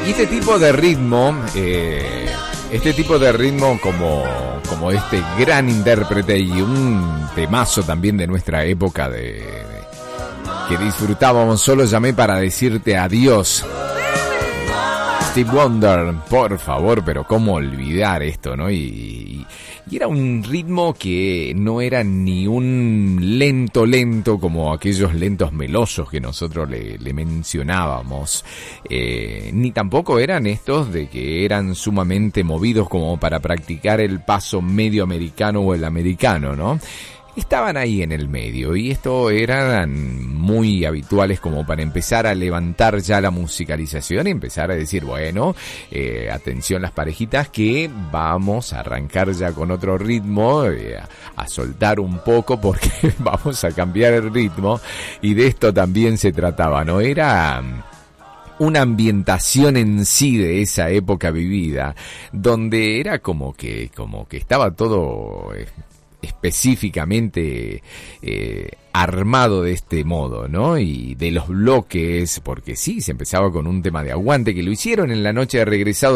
Y este tipo de ritmo como este gran intérprete y un temazo también de nuestra época que disfrutábamos, solo llamé para decirte adiós. Stevie Wonder, por favor, pero cómo olvidar esto, ¿no? Y era un ritmo que no era ni un lento como aquellos lentos melosos que nosotros le mencionábamos, ni tampoco eran estos de que eran sumamente movidos como para practicar el paso medio americano o el americano, ¿no? Estaban ahí en el medio y esto eran muy habituales como para empezar a levantar ya la musicalización y empezar a decir, bueno, atención las parejitas que vamos a arrancar ya con otro ritmo, a soltar un poco porque vamos a cambiar el ritmo, y de esto también se trataba, ¿no? Era una ambientación en sí de esa época vivida, donde era como que estaba todo específicamente armado de este modo, ¿no? Y de los bloques, porque sí, se empezaba con un tema de aguante que lo hicieron en la noche de Regresado